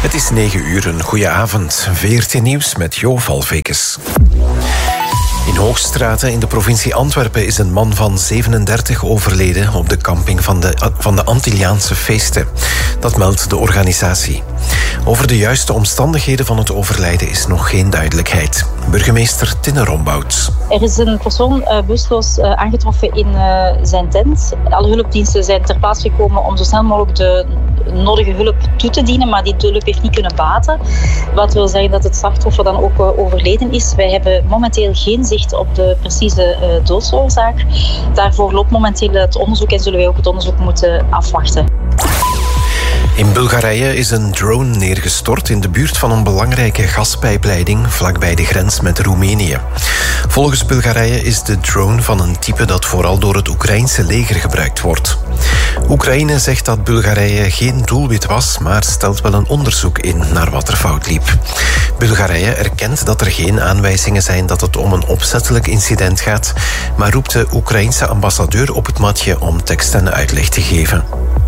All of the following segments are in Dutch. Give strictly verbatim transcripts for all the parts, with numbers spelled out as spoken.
Het is negen uur, een goeie avond. V R T Nieuws met Jo Valvekes. In Hoogstraten in de provincie Antwerpen is een man van zevenendertig overleden op de camping van de, van de Antilliaanse feesten. Dat meldt de organisatie. Over de juiste omstandigheden van het overlijden is nog geen duidelijkheid. Burgemeester Tinne Rombout. Er is een persoon uh, bewusteloos uh, aangetroffen in uh, zijn tent. Alle hulpdiensten zijn ter plaatse gekomen om zo snel mogelijk de nodige hulp toe te dienen, maar die hulp heeft niet kunnen baten. Wat wil zeggen dat het slachtoffer dan ook uh, overleden is. Wij hebben momenteel geen zicht op de precieze uh, doodsoorzaak. Daarvoor loopt momenteel het onderzoek en zullen wij ook het onderzoek moeten afwachten. In Bulgarije is een drone neergestort in de buurt van een belangrijke gaspijpleiding vlakbij de grens met Roemenië. Volgens Bulgarije is de drone van een type dat vooral door het Oekraïnse leger gebruikt wordt. Oekraïne zegt dat Bulgarije geen doelwit was, maar stelt wel een onderzoek in naar wat er fout liep. Bulgarije erkent dat er geen aanwijzingen zijn dat het om een opzettelijk incident gaat, maar roept de Oekraïnse ambassadeur op het matje om tekst en uitleg te geven.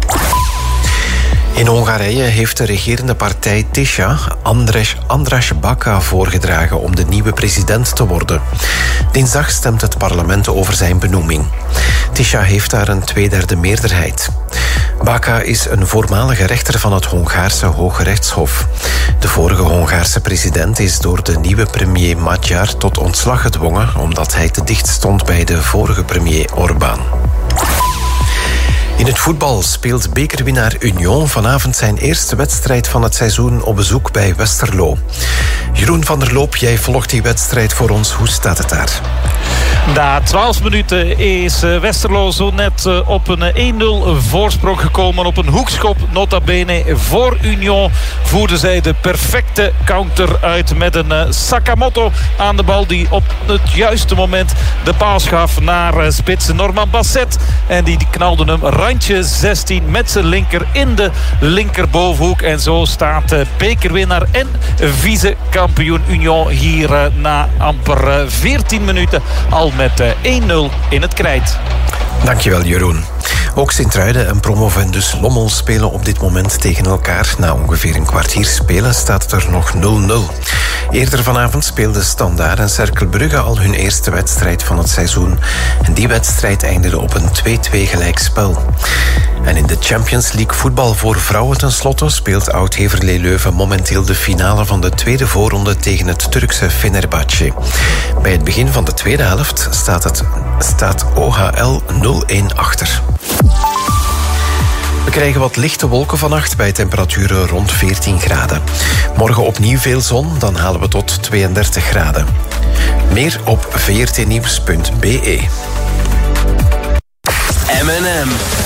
In Hongarije heeft de regerende partij Tisza András, András Baka voorgedragen om de nieuwe president te worden. Dinsdag stemt het parlement over zijn benoeming. Tisza heeft daar een tweederde meerderheid. Baka is een voormalige rechter van het Hongaarse Hooggerechtshof. De vorige Hongaarse president is door de nieuwe premier Magyar tot ontslag gedwongen omdat hij te dicht stond bij de vorige premier Orbán. In het voetbal speelt bekerwinnaar Union vanavond zijn eerste wedstrijd van het seizoen op bezoek bij Westerlo. Jeroen van der Loop, jij volgt die wedstrijd voor ons. Hoe staat het daar? Na twaalf minuten is Westerlo zo net op een één nul voorsprong gekomen. Op een hoekschop, nota bene, voor Union voerden zij de perfecte counter uit met een Sakamoto aan de bal die op het juiste moment de paas gaf naar spits Norman Basset. En die knalde hem randje zestien met zijn linker in de linkerbovenhoek. En zo staat bekerwinnaar en vice-kampioen Union hier na amper veertien minuten al met één nul in het krijt. Dankjewel, Jeroen. Ook Sint-Truiden en Promovendus Lommel spelen op dit moment tegen elkaar. Na ongeveer een kwartier spelen staat het er nog nul nul. Eerder vanavond speelden Standaard en Cercle Brugge al hun eerste wedstrijd van het seizoen. En die wedstrijd eindigde op een twee-twee gelijkspel. En in de Champions League voetbal voor vrouwen tenslotte speelt Oud-Heverlee Leuven momenteel de finale van de tweede voorronde tegen het Turkse Fenerbahçe. Bij het begin van de tweede helft staat, het, staat O H L nul-een achter. We krijgen wat lichte wolken vannacht bij temperaturen rond veertien graden. Morgen opnieuw veel zon, dan halen we tot tweeëndertig graden. Meer op v r t nieuws punt b e. M en M.